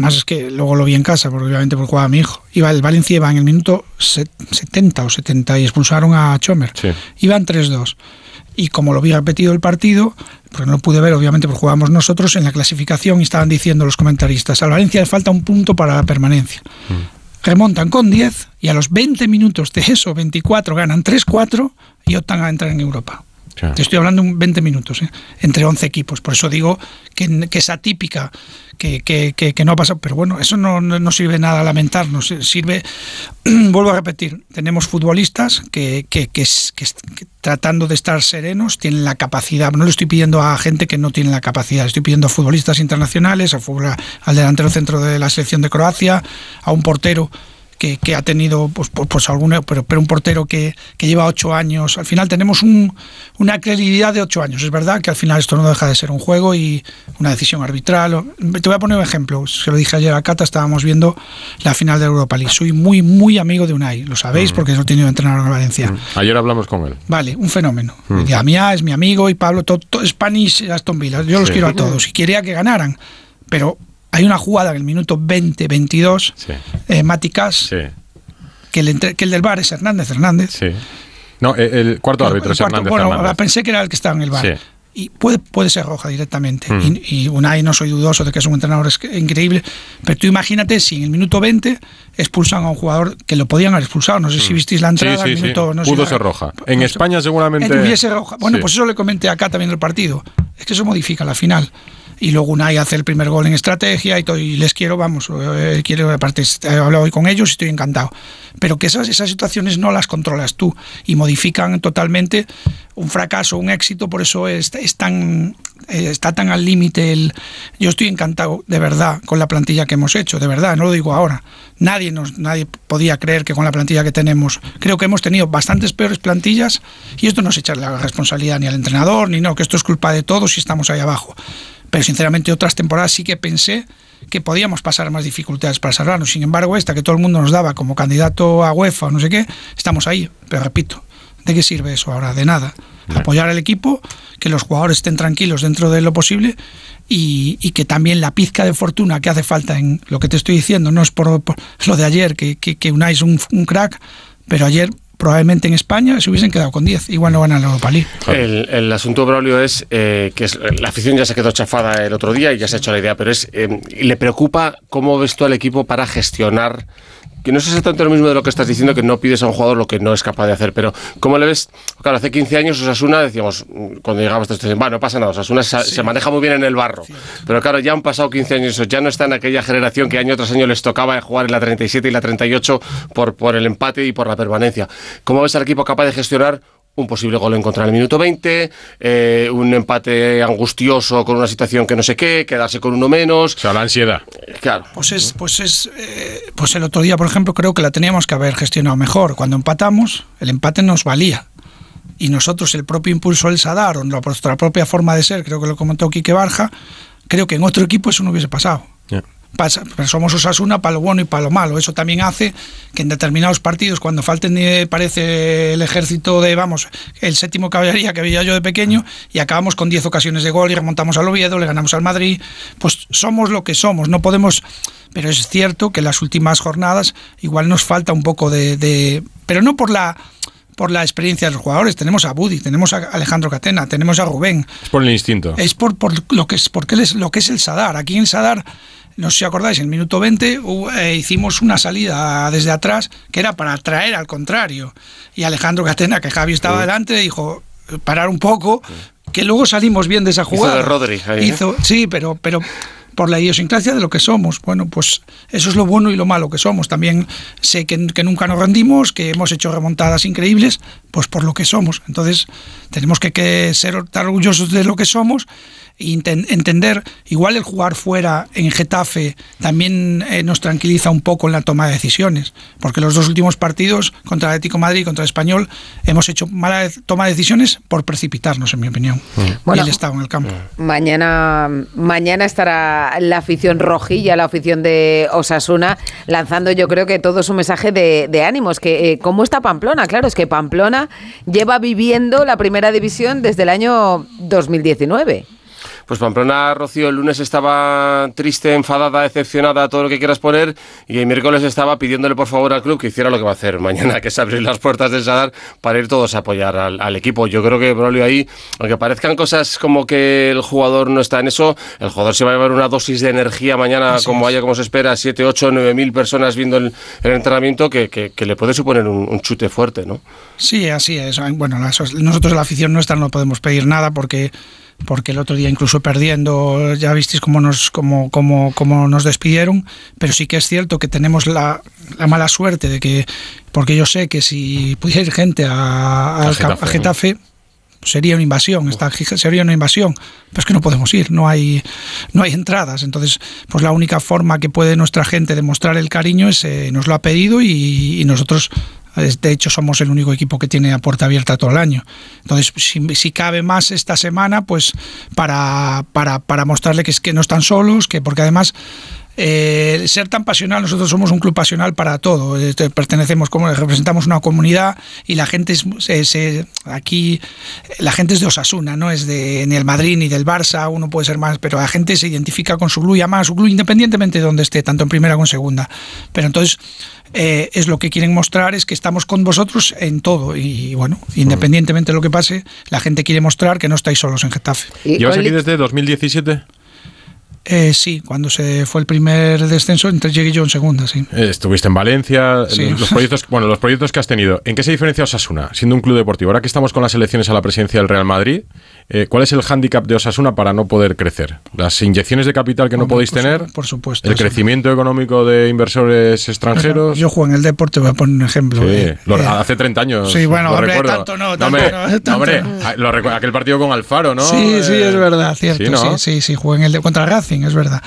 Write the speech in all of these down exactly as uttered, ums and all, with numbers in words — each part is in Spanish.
además es que luego lo vi en casa, porque obviamente porque jugaba mi hijo. Iba, el Valencia iba en el minuto setenta o setenta y expulsaron a Chomer. Sí. Iban tres dos. Y como lo vi repetido el partido, pues no lo pude ver, obviamente, porque jugábamos nosotros en la clasificación y estaban diciendo los comentaristas, al Valencia le falta un punto para la permanencia. Mm. Remontan con diez y a los veinte minutos de eso, veinticuatro, ganan tres cuatro y optan a entrar en Europa. Claro. Te estoy hablando de veinte minutos, ¿eh? Entre once equipos. Por eso digo que, que es atípica, que, que, que, que no ha pasado. Pero bueno, eso no, no, no sirve nada a lamentarnos. Sirve, vuelvo a repetir, tenemos futbolistas que, que, que, que, que tratando de estar serenos tienen la capacidad. No le estoy pidiendo a gente que no tiene la capacidad. Le estoy pidiendo a futbolistas internacionales, a fútbol, al delantero centro de la selección de Croacia, a un portero Que, que ha tenido pues, pues alguna, pero, pero un portero que, que lleva ocho años. Al final tenemos un, una credibilidad de ocho años. Es verdad que al final esto no deja de ser un juego y una decisión arbitral. Te voy a poner un ejemplo. Se lo dije ayer a Cata, estábamos viendo la final de Europa League. Soy muy, muy amigo de Unai. Lo sabéis, mm. porque lo he tenido entrenador en Valencia. Mm. Ayer hablamos con él. Vale, un fenómeno. Mm. Diamia es mi amigo y Pablo, todo, todo, Spanish, Aston Villa. Yo los sí. quiero a todos y quería que ganaran. Pero hay una jugada en el minuto veinte veintidós, sí. eh, Mati Cash, sí. que, el, que el del V A R es Hernández Hernández. Sí. No, el cuarto árbitro el, el es cuarto, Hernández bueno, Hernández. Pensé que era el que estaba en el V A R. Sí. Y puede, puede ser roja directamente. Mm. Y, y Unai, no soy dudoso de que es un entrenador increíble, pero tú imagínate si en el minuto veinte expulsan a un jugador que lo podían haber expulsado. No sé si visteis la entrada. Sí, sí, minuto, sí. No Pudo sé, ser roja. En pues, España seguramente... Hubiese roja. Bueno, sí. pues eso le comenté acá también del partido. Es que eso modifica la final. Y luego Unai hace el primer gol en estrategia y, todo, y les quiero, vamos, eh, quiero, aparte he hablado hoy con ellos y estoy encantado. Pero que esas, esas situaciones no las controlas tú y modifican totalmente un fracaso, un éxito, por eso es, es tan, eh, está tan al límite el... Yo estoy encantado, de verdad, con la plantilla que hemos hecho, de verdad, no lo digo ahora. Nadie, nos, nadie podía creer que con la plantilla que tenemos, creo que hemos tenido bastantes peores plantillas y esto no es echarle la responsabilidad ni al entrenador, ni no, que esto es culpa de todos si estamos ahí abajo. Pero sinceramente otras temporadas sí que pensé que podíamos pasar más dificultades para salvarnos. Sin embargo, esta que todo el mundo nos daba como candidato a UEFA o no sé qué, estamos ahí. Pero repito, ¿de qué sirve eso ahora? De nada. Bien. Apoyar al equipo, que los jugadores estén tranquilos dentro de lo posible y, y que también la pizca de fortuna que hace falta en lo que te estoy diciendo, no es por, por lo de ayer, que, que, que Unai es un, un crack, pero ayer... probablemente en España se hubiesen quedado con diez, igual no van a la Europa League. El, el asunto, Braulio, es eh, que es, la afición ya se quedó chafada el otro día y ya se ha hecho la idea, pero es eh, le preocupa cómo ves tú al equipo para gestionar, que no es exactamente lo mismo de lo que estás diciendo, que no pides a un jugador lo que no es capaz de hacer, pero ¿cómo le ves? Claro, hace quince años Osasuna, decíamos, cuando llegaba hasta este, bueno, no pasa nada, Osasuna se, sí. se maneja muy bien en el barro, sí. pero claro, ya han pasado quince años, ya no está en aquella generación que año tras año les tocaba jugar en la treinta y siete y la treinta y ocho por, por el empate y por la permanencia. ¿Cómo ves al equipo capaz de gestionar un posible gol en contra en el minuto veinte, eh, un empate angustioso con una situación que no sé qué, quedarse con uno menos? O sea, la ansiedad. Claro. Pues es, pues es, eh, pues el otro día, por ejemplo, creo que la teníamos que haber gestionado mejor. Cuando empatamos, el empate nos valía. Y nosotros, el propio impulso del Sadar, o nuestra propia forma de ser, creo que lo comentó Quique Barja, creo que en otro equipo eso no hubiese pasado. Yeah. Pasa, pero somos Osasuna para lo bueno y para lo malo. Eso también hace que en determinados partidos, cuando falten, eh, parece el ejército de, vamos, el séptimo caballería que veía yo de pequeño, y acabamos con diez ocasiones de gol y remontamos al Oviedo, le ganamos al Madrid, pues somos lo que somos, no podemos... Pero es cierto que en las últimas jornadas igual nos falta un poco de... de pero no por la... por la experiencia de los jugadores. Tenemos a Budi, tenemos a Alejandro Catena, tenemos a Rubén. Es por el instinto. Es por, por lo que es porque es lo que es el Sadar. Aquí en el Sadar, no sé si acordáis, en el minuto veinte uh, eh, hicimos una salida desde atrás que era para atraer al contrario. Y Alejandro Catena, que Javi estaba sí. delante, dijo parar un poco, que luego salimos bien de esa jugada. Hizo de Rodri. Ahí, Hizo, ¿eh? Sí, pero... pero por la idiosincrasia de lo que somos. Bueno, pues eso es lo bueno y lo malo que somos. También sé que, que nunca nos rendimos, que hemos hecho remontadas increíbles, pues por lo que somos. Entonces tenemos que, que ser orgullosos de lo que somos e entender, igual el jugar fuera en Getafe también eh, nos tranquiliza un poco en la toma de decisiones, porque los dos últimos partidos contra el Atlético de Madrid y contra el Español hemos hecho mala toma de decisiones por precipitarnos, en mi opinión. Bueno, y el estado en el campo. Mañana, mañana estará la afición rojilla, la afición de Osasuna, lanzando yo creo que todo su mensaje de, de ánimos. Que, eh, ¿Cómo está Pamplona? Claro, es que Pamplona lleva viviendo la primera división desde el año dos mil diecinueve. Pues Pamplona, Rocío, el lunes estaba triste, enfadada, decepcionada, todo lo que quieras poner, y el miércoles estaba pidiéndole por favor al club que hiciera lo que va a hacer mañana, que es abrir las puertas del Sadar para ir todos a apoyar al, al equipo. Yo creo que, Braulio, ahí, aunque parezcan cosas como que el jugador no está en eso, el jugador se va a llevar una dosis de energía mañana, así como es. haya, como se espera, siete, ocho, nueve mil personas viendo el, el entrenamiento, que, que, que le puede suponer un, un chute fuerte, ¿no? Sí, así es. Bueno, nosotros la afición nuestra no podemos pedir nada porque porque el otro día incluso perdiendo ya visteis cómo nos cómo, cómo, cómo nos despidieron, pero sí que es cierto que tenemos la, la mala suerte de que, porque yo sé que si pudiera ir gente a, a, a Getafe, a Getafe sería una invasión, esta, sería una invasión, pero es que no podemos ir, no hay no hay entradas, entonces pues la única forma que puede nuestra gente demostrar el cariño es, eh, nos lo ha pedido y, y nosotros de hecho somos el único equipo que tiene a puerta abierta todo el año, entonces si, si cabe más esta semana pues para, para, para mostrarle que es que no están solos, que porque además Eh, ser tan pasional, nosotros somos un club pasional para todo, eh, pertenecemos, como representamos una comunidad y la gente es, se, se, aquí la gente es de Osasuna, no es de ni el Madrid ni del Barça, uno puede ser más, pero la gente se identifica con su club y ama a su club independientemente de donde esté, tanto en primera como en segunda, pero entonces eh, es lo que quieren mostrar, es que estamos con vosotros en todo y, y bueno, independientemente de lo que pase, la gente quiere mostrar que no estáis solos en Getafe. ¿Llevas aquí desde dos mil diecisiete? Eh, sí, cuando se fue el primer descenso, entonces llegué yo en segunda, sí. Eh, estuviste en Valencia, sí. los proyectos, bueno, los proyectos que has tenido. ¿En qué se diferencia Osasuna, siendo un club deportivo? Ahora que estamos con las elecciones a la presidencia del Real Madrid, eh, ¿cuál es el hándicap de Osasuna para no poder crecer? ¿Las inyecciones de capital que no Hombre, podéis por tener? Su, por supuesto. ¿El crecimiento eso. económico de inversores extranjeros? Yo juego en el deporte, voy a poner un ejemplo. Sí, eh, lo, eh, hace treinta años. Sí, bueno, lo hombre, recuerdo. tanto no, tanto no, hombre, no. Tanto hombre, no. Lo recuerdo, aquel partido con Alfaro, ¿no? Sí, sí, es verdad, cierto. Sí, ¿no? sí, sí, sí, jugué en el de, contra el Racing, es verdad.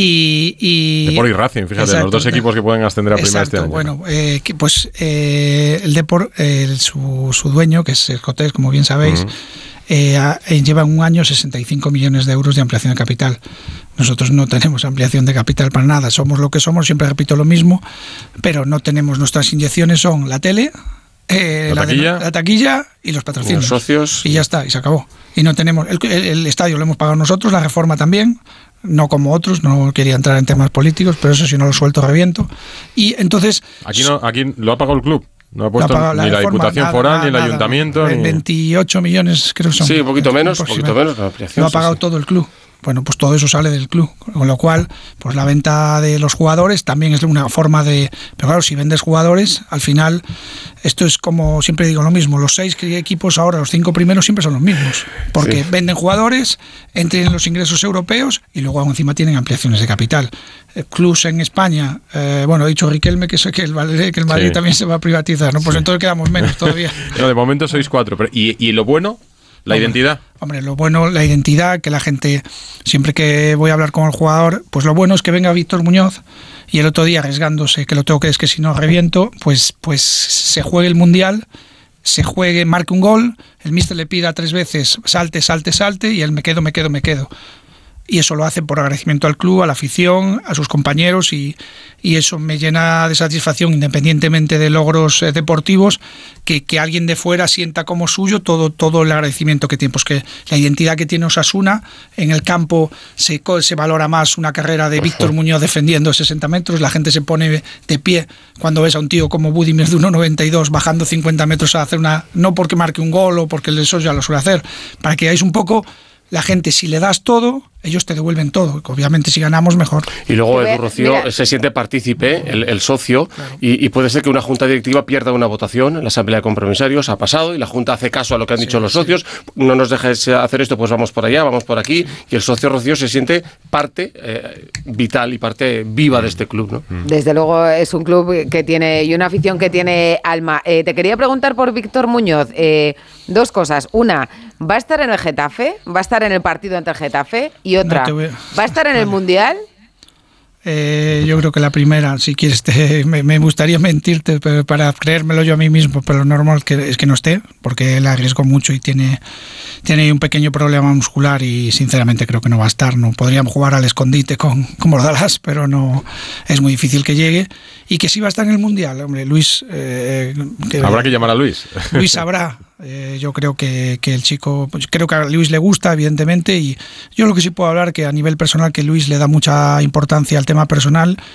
Y, y Depor y Racing, fíjate, exacto, los dos equipos que pueden ascender a primera este año. Bueno, eh, que, pues eh, el Depor, eh, su, su dueño, que es el Cotés, como bien sabéis, uh-huh. eh, a, eh, lleva un año sesenta y cinco millones de euros de ampliación de capital. Nosotros no tenemos ampliación de capital para nada, somos lo que somos, siempre repito lo mismo, pero no tenemos, nuestras inyecciones son la tele, Eh, la, la, taquilla. De, la taquilla y los patrocinios. Los socios. Y ya está, y se acabó. Y no tenemos. El, el, el estadio lo hemos pagado nosotros, la reforma también, no como otros, no quería entrar en temas políticos, pero eso si no lo suelto reviento. Y entonces. Aquí no, aquí lo ha pagado el club. No ha puesto pagado, ni la, la reforma, Diputación nada, Foral, nada, ni el nada, Ayuntamiento. Ni... veintiocho millones, creo que son. Sí, un poquito menos, un poquito menos. La lo ha pagado sí. todo el club. Bueno, pues todo eso sale del club, con lo cual, pues la venta de los jugadores también es una forma de... Pero claro, si vendes jugadores, al final, esto es como, siempre digo lo mismo, los seis equipos ahora, los cinco primeros siempre son los mismos, porque sí. venden jugadores, entran en los ingresos europeos y luego encima tienen ampliaciones de capital. Clubs en España, eh, bueno, he dicho Riquelme que, que, el, que el Madrid sí. también se va a privatizar, ¿no? Pues sí. entonces quedamos menos todavía. No, de momento sois cuatro, pero ¿y, y lo bueno? ¿La hombre, identidad? Hombre, lo bueno, la identidad, que la gente, siempre que voy a hablar con el jugador, pues lo bueno es que venga Víctor Muñoz y el otro día arriesgándose, que lo tengo que es que si no reviento, pues, pues se juegue el Mundial, se juegue, marque un gol, el míster le pida tres veces, salte, salte, salte, y él me quedo, me quedo, me quedo. Y eso lo hace por agradecimiento al club, a la afición, a sus compañeros y, y eso me llena de satisfacción independientemente de logros eh, deportivos, que, que alguien de fuera sienta como suyo todo, todo el agradecimiento que tiene. Pues que la identidad que tiene Osasuna, en el campo se, se valora más una carrera de Víctor Muñoz defendiendo sesenta metros, la gente se pone de pie cuando ves a un tío como Budimir de uno noventa y dos bajando cincuenta metros a hacer una, no porque marque un gol o porque eso ya lo suele hacer, para que veáis un poco. La gente, si le das todo, ellos te devuelven todo. Obviamente, si ganamos, mejor. Y luego Edu Rocío Mira. se siente partícipe, el, el socio, claro. y, y puede ser que una junta directiva pierda una votación en la asamblea de compromisarios. Ha pasado y la junta hace caso a lo que han sí, dicho los sí. socios. No nos dejes hacer esto, pues vamos por allá, vamos por aquí. Sí. Y el socio Rocío se siente parte eh, vital y parte viva de este club, ¿no? Desde luego es un club que tiene y una afición que tiene alma. Eh, te quería preguntar por Víctor Muñoz. Eh, dos cosas. Una, ¿va a estar en el Getafe? ¿Va a estar en el partido ante el Getafe? Y otra, no a... ¿va a estar en vale. el Mundial? Eh, yo creo que la primera, si quieres, te, me, me gustaría mentirte pero para creérmelo yo a mí mismo, pero lo normal que, es que no esté, porque él arriesgó mucho y tiene, tiene un pequeño problema muscular y sinceramente creo que no va a estar. No podríamos jugar al escondite con, con Bordalás, pero no es muy difícil que llegue. Y que sí va a estar en el Mundial, hombre, Luis... Eh, que, Habrá que llamar a Luis. Luis sabrá. Eh, yo creo que, que el chico, pues creo que a Luis le gusta, evidentemente, y yo lo que sí puedo hablar que a nivel personal que Luis le da mucha importancia al tema personal